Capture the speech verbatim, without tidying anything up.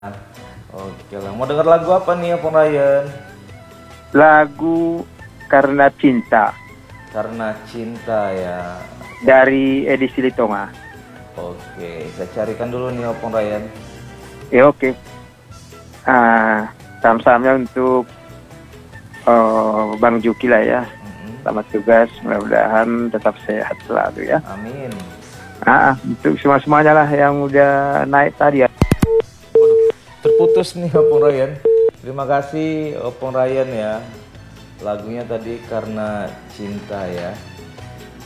Oke lah, mau denger lagu apa nih Opung Ryan? Lagu Karena Cinta. Karena Cinta ya. Dari Edisi Litonga. Oke, saya carikan dulu nih Opung Ryan. Ya oke. Ah, salam-salamnya untuk uh, Bang Juki lah ya. Mm-hmm. Selamat tugas, mudah-mudahan tetap sehat selalu ya. Amin. Ah, untuk semua-semuanya lah yang udah naik tadi ya. Terputus nih Opung Ryan. Terima kasih Opung Ryan ya. Lagunya tadi Karena Cinta ya.